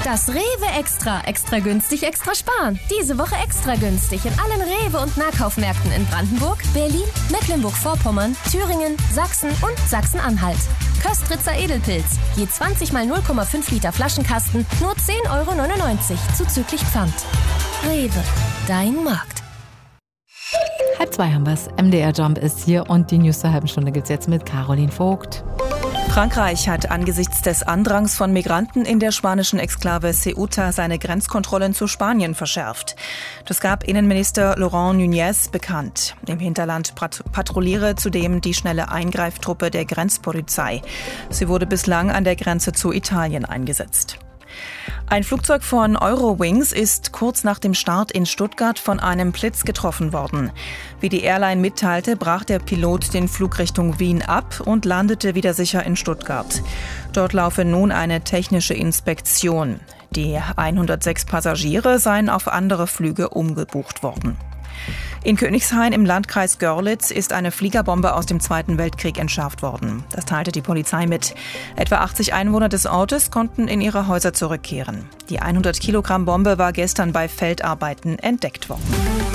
Das Rewe Extra. Extra günstig, extra sparen. Diese Woche extra günstig in allen Rewe- und Nahkaufmärkten in Brandenburg, Berlin, Mecklenburg-Vorpommern, Thüringen, Sachsen und Sachsen-Anhalt. Köstritzer Edelpilz. Je 20 mal 0,5 Liter Flaschenkasten, nur 10,99 € zuzüglich Pfand. Rewe, dein Markt. 1:30 haben wir es. MDR Jump ist hier und die News zur halben Stunde gibt's jetzt mit Caroline Vogt. Frankreich hat angesichts des Andrangs von Migranten in der spanischen Exklave Ceuta seine Grenzkontrollen zu Spanien verschärft. Das gab Innenminister Laurent Nunez bekannt. Im Hinterland patrouilliere zudem die schnelle Eingreiftruppe der Grenzpolizei. Sie wurde bislang an der Grenze zu Italien eingesetzt. Ein Flugzeug von Eurowings ist kurz nach dem Start in Stuttgart von einem Blitz getroffen worden. Wie die Airline mitteilte, brach der Pilot den Flug Richtung Wien ab und landete wieder sicher in Stuttgart. Dort laufe nun eine technische Inspektion. Die 106 Passagiere seien auf andere Flüge umgebucht worden. In Königshain im Landkreis Görlitz ist eine Fliegerbombe aus dem Zweiten Weltkrieg entschärft worden. Das teilte die Polizei mit. Etwa 80 Einwohner des Ortes konnten in ihre Häuser zurückkehren. Die 100-Kilogramm-Bombe war gestern bei Feldarbeiten entdeckt worden.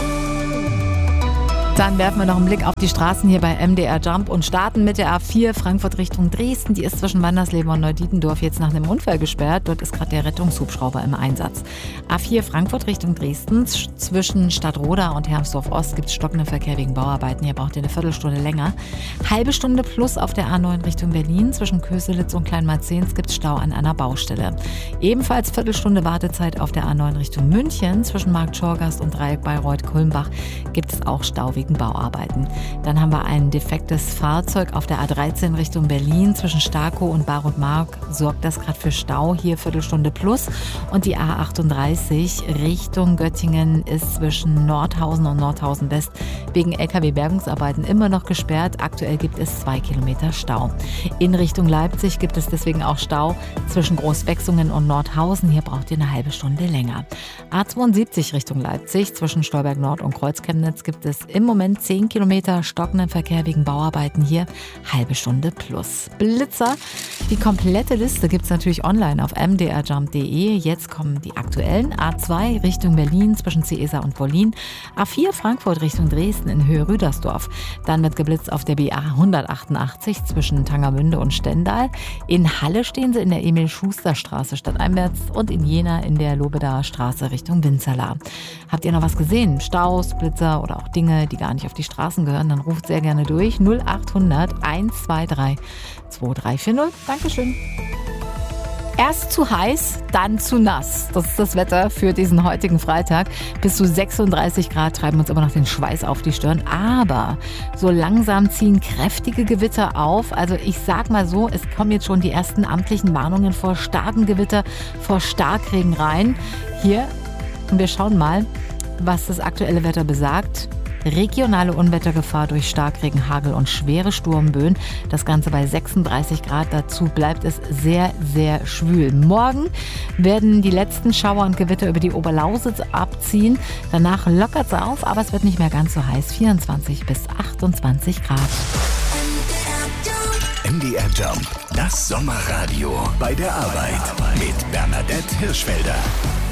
Dann werfen wir noch einen Blick auf die Straßen hier bei MDR Jump und starten mit der A4 Frankfurt Richtung Dresden. Die ist zwischen Wandersleben und Neudietendorf jetzt nach einem Unfall gesperrt. Dort ist gerade der Rettungshubschrauber im Einsatz. A4 Frankfurt Richtung Dresden. Zwischen Stadtroda und Hermsdorf Ost gibt es stockenden Verkehr wegen Bauarbeiten. Hier braucht ihr eine Viertelstunde länger. Halbe Stunde plus auf der A9 Richtung Berlin. Zwischen Köselitz und Kleinmarzens gibt es Stau an einer Baustelle. Ebenfalls Viertelstunde Wartezeit auf der A9 Richtung München. Zwischen Markt Schorgast und Dreieck Bayreuth-Kulmbach gibt es auch Stau wegen Bauarbeiten. Dann haben wir ein defektes Fahrzeug auf der A13 Richtung Berlin. Zwischen Starkow und Bar-und-Mark sorgt das gerade für Stau. Hier Viertelstunde plus. Und die A38 Richtung Göttingen ist zwischen Nordhausen und Nordhausen West wegen LKW-Bergungsarbeiten immer noch gesperrt. Aktuell gibt es 2 Kilometer Stau. In Richtung Leipzig gibt es deswegen auch Stau zwischen Großwechsungen und Nordhausen. Hier braucht ihr eine halbe Stunde länger. A72 Richtung Leipzig zwischen Stolberg Nord und Kreuzchemnitz gibt es im Moment 10 Kilometer stockenden Verkehr wegen Bauarbeiten. Hier halbe Stunde plus. Blitzer. Die komplette Liste gibt es natürlich online auf mdrjump.de. Jetzt kommen die aktuellen. A2 Richtung Berlin zwischen Ciesa und Wollin. A4 Frankfurt Richtung Dresden in Höhe Rüdersdorf. Dann wird geblitzt auf der BA 188 zwischen Tangermünde und Stendal. In Halle stehen sie in der Emil-Schuster-Straße stadteinwärts und in Jena in der Lobedaer Straße Richtung Winzerla. Habt ihr noch was gesehen? Staus, Blitzer oder auch Dinge, die gar nicht auf die Straßen gehören? Dann ruft sehr gerne durch 0800 123 2340. Dankeschön. Erst zu heiß, dann zu nass. Das ist das Wetter für diesen heutigen Freitag. Bis zu 36 Grad treiben uns immer noch den Schweiß auf die Stirn. Aber so langsam ziehen kräftige Gewitter auf. Also ich sag mal so, es kommen jetzt schon die ersten amtlichen Warnungen vor starken Gewitter, vor Starkregen rein. Hier, und wir schauen mal, was das aktuelle Wetter besagt. Regionale Unwettergefahr durch Starkregen, Hagel und schwere Sturmböen. Das Ganze bei 36 Grad. Dazu bleibt es sehr, sehr schwül. Morgen werden die letzten Schauer und Gewitter über die Oberlausitz abziehen. Danach lockert es auf, aber es wird nicht mehr ganz so heiß. 24 bis 28 Grad. MDR Jump, das Sommerradio bei der Arbeit mit Bernadette Hirschfelder.